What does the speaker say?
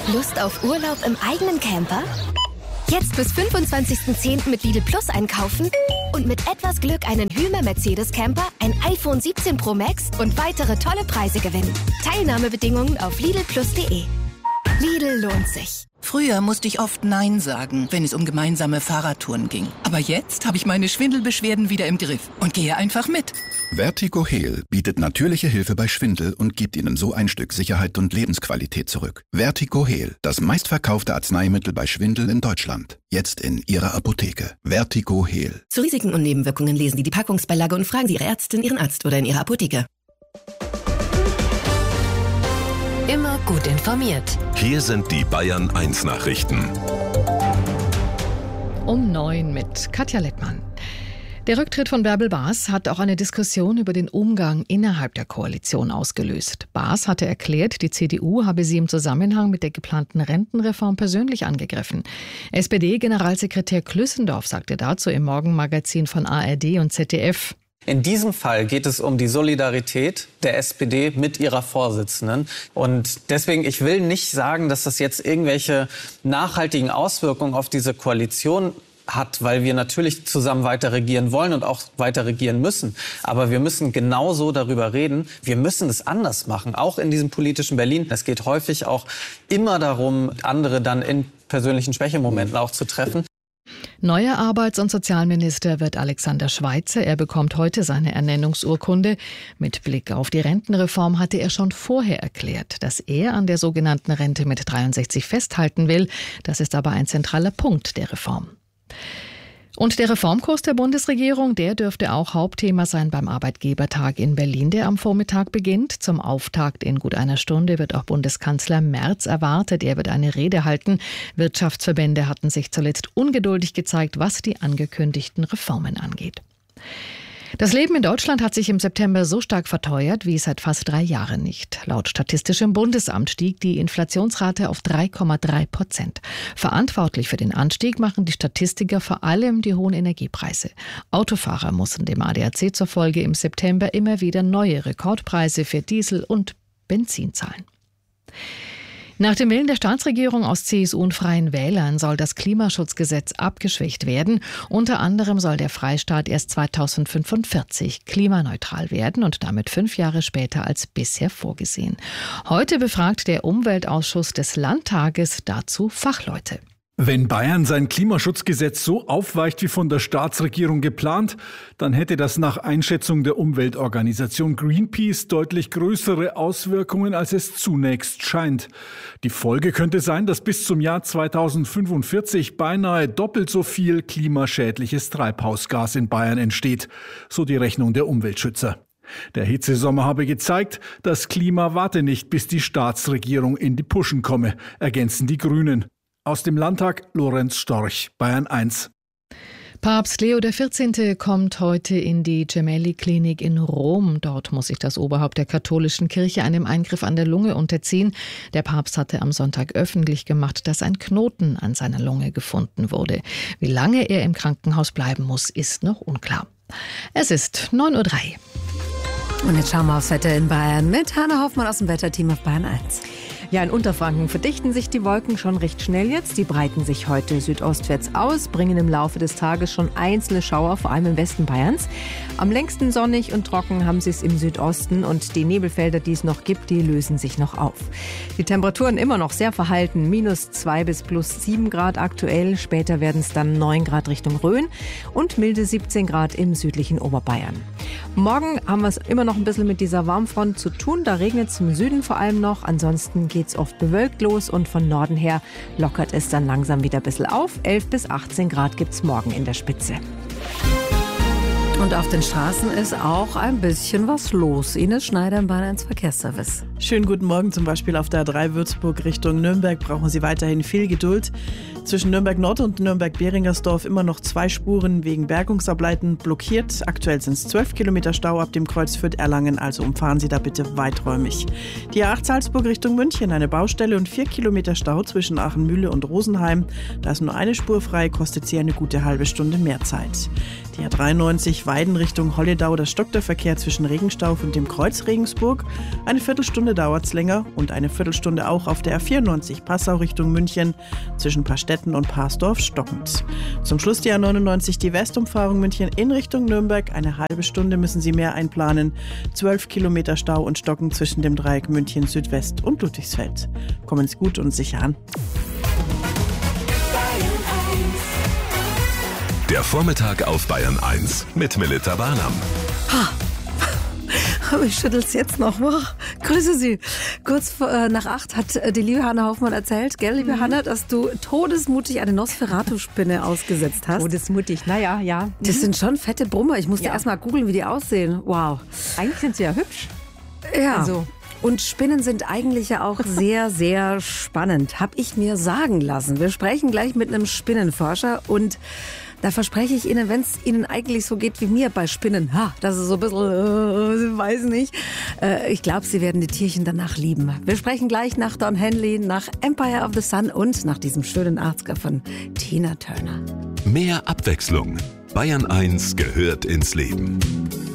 Lust auf Urlaub im eigenen Camper? Jetzt bis 25.10. mit Lidl Plus einkaufen und mit etwas Glück einen Hymer Mercedes Camper, ein iPhone 17 Pro Max und weitere tolle Preise gewinnen. Teilnahmebedingungen auf lidlplus.de. Lidl lohnt sich. Früher musste ich oft Nein sagen, wenn es um gemeinsame Fahrradtouren ging. Aber jetzt habe ich meine Schwindelbeschwerden wieder im Griff und gehe einfach mit. Vertigo Heal bietet natürliche Hilfe bei Schwindel und gibt Ihnen so ein Stück Sicherheit und Lebensqualität zurück. Vertigo Heal, das meistverkaufte Arzneimittel bei Schwindel in Deutschland. Jetzt in Ihrer Apotheke. Vertigo Heal. Zu Risiken und Nebenwirkungen lesen Sie die Packungsbeilage und fragen Sie Ihre Ärztin, Ihren Arzt oder in Ihrer Apotheke. Immer gut informiert. Hier sind die Bayern 1 Nachrichten. Um 9 mit Katja Lettmann. Der Rücktritt von Bärbel Baas hat auch eine Diskussion über den Umgang innerhalb der Koalition ausgelöst. Baas hatte erklärt, die CDU habe sie im Zusammenhang mit der geplanten Rentenreform persönlich angegriffen. SPD-Generalsekretär Klüssendorf sagte dazu im Morgenmagazin von ARD und ZDF: In diesem Fall geht es um die Solidarität der SPD mit ihrer Vorsitzenden. Und deswegen, ich will nicht sagen, dass das jetzt irgendwelche nachhaltigen Auswirkungen auf diese Koalition hat, weil wir natürlich zusammen weiter regieren wollen und auch weiter regieren müssen. Aber wir müssen genauso darüber reden. Wir müssen es anders machen, auch in diesem politischen Berlin. Es geht häufig auch immer darum, andere dann in persönlichen Schwächemomenten auch zu treffen. Neuer Arbeits- und Sozialminister wird Alexander Schweitzer. Er bekommt heute seine Ernennungsurkunde. Mit Blick auf die Rentenreform hatte er schon vorher erklärt, dass er an der sogenannten Rente mit 63 festhalten will. Das ist aber ein zentraler Punkt der Reform. Und der Reformkurs der Bundesregierung, der dürfte auch Hauptthema sein beim Arbeitgebertag in Berlin, der am Vormittag beginnt. Zum Auftakt in gut einer Stunde wird auch Bundeskanzler Merz erwartet. Er wird eine Rede halten. Wirtschaftsverbände hatten sich zuletzt ungeduldig gezeigt, was die angekündigten Reformen angeht. Das Leben in Deutschland hat sich im September so stark verteuert wie seit fast 3 Jahren nicht. Laut Statistischem Bundesamt stieg die Inflationsrate auf 3,3%. Verantwortlich für den Anstieg machen die Statistiker vor allem die hohen Energiepreise. Autofahrer mussten dem ADAC zufolge im September immer wieder neue Rekordpreise für Diesel und Benzin zahlen. Nach dem Willen der Staatsregierung aus CSU und Freien Wählern soll das Klimaschutzgesetz abgeschwächt werden. Unter anderem soll der Freistaat erst 2045 klimaneutral werden und damit 5 Jahre später als bisher vorgesehen. Heute befragt der Umweltausschuss des Landtages dazu Fachleute. Wenn Bayern sein Klimaschutzgesetz so aufweicht wie von der Staatsregierung geplant, dann hätte das nach Einschätzung der Umweltorganisation Greenpeace deutlich größere Auswirkungen, als es zunächst scheint. Die Folge könnte sein, dass bis zum Jahr 2045 beinahe doppelt so viel klimaschädliches Treibhausgas in Bayern entsteht, so die Rechnung der Umweltschützer. Der Hitzesommer habe gezeigt, das Klima warte nicht, bis die Staatsregierung in die Puschen komme, ergänzen die Grünen. Aus dem Landtag Lorenz Storch, Bayern 1. Papst Leo XIV. Kommt heute in die Gemelli-Klinik in Rom. Dort muss sich das Oberhaupt der katholischen Kirche einem Eingriff an der Lunge unterziehen. Der Papst hatte am Sonntag öffentlich gemacht, dass ein Knoten an seiner Lunge gefunden wurde. Wie lange er im Krankenhaus bleiben muss, ist noch unklar. Es ist 9:03 Uhr. Und jetzt schauen wir aufs Wetter in Bayern mit Hanna Hoffmann aus dem Wetterteam auf Bayern 1. Ja, in Unterfranken verdichten sich die Wolken schon recht schnell jetzt. Die breiten sich heute südostwärts aus, bringen im Laufe des Tages schon einzelne Schauer, vor allem im Westen Bayerns. Am längsten sonnig und trocken haben sie es im Südosten und die Nebelfelder, die es noch gibt, die lösen sich noch auf. Die Temperaturen immer noch sehr verhalten, -2 bis +7 Grad aktuell. Später werden es dann 9 Grad Richtung Rhön und milde 17 Grad im südlichen Oberbayern. Morgen haben wir es immer noch ein bisschen mit dieser Warmfront zu tun. Da regnet es im Süden vor allem noch. Ansonsten geht es oft bewölkt los und von Norden her lockert es dann langsam wieder ein bisschen auf. 11 bis 18 Grad gibt es morgen in der Spitze. Und auf den Straßen ist auch ein bisschen was los. Ines Schneider im Bayern 1 Verkehrsservice. Schönen guten Morgen, zum Beispiel auf der A3 Würzburg Richtung Nürnberg brauchen Sie weiterhin viel Geduld. Zwischen Nürnberg Nord und Nürnberg-Behringersdorf immer noch 2 Spuren wegen Bergungsarbeiten blockiert. Aktuell sind es 12 Kilometer Stau ab dem Kreuz Fürth-Erlangen, also umfahren Sie da bitte weiträumig. Die A8 Salzburg Richtung München, eine Baustelle und 4 Kilometer Stau zwischen Aachen-Mühle und Rosenheim. Da ist nur eine Spur frei, kostet Sie eine gute halbe Stunde mehr Zeit. Die A93 Schweiden Richtung Holledau, da stockt der Verkehr zwischen Regenstauf und dem Kreuz Regensburg. Eine Viertelstunde dauert es länger und eine Viertelstunde auch auf der A94 Passau Richtung München zwischen Paarstetten und Parsdorf stockend. Zum Schluss die A99 die Westumfahrung München in Richtung Nürnberg. Eine halbe Stunde müssen Sie mehr einplanen. 12 Kilometer Stau und Stocken zwischen dem Dreieck München Südwest und Ludwigsfeld. Kommen Sie gut und sicher an. Der Vormittag auf Bayern 1 mit Melitta Barnum. Ich schüttel's jetzt noch. Grüße Sie. Kurz nach 8 hat die liebe Hanna Hoffmann erzählt, gell, liebe Hanna, dass du todesmutig eine Nosferatu-Spinne ausgesetzt hast. Todesmutig, naja, ja. Das sind schon fette Brummer. Ich musste erst mal googeln, wie die aussehen. Wow. Eigentlich sind sie ja hübsch. Ja. Also. Und Spinnen sind eigentlich ja auch sehr, sehr spannend, habe ich mir sagen lassen. Wir sprechen gleich mit einem Spinnenforscher und da verspreche ich Ihnen, wenn es Ihnen eigentlich so geht wie mir bei Spinnen, das ist so ein bisschen, weiß nicht, ich glaube, Sie werden die Tierchen danach lieben. Wir sprechen gleich nach Don Henley, nach Empire of the Sun und nach diesem schönen 80er von Tina Turner. Mehr Abwechslung. Bayern 1 gehört ins Leben.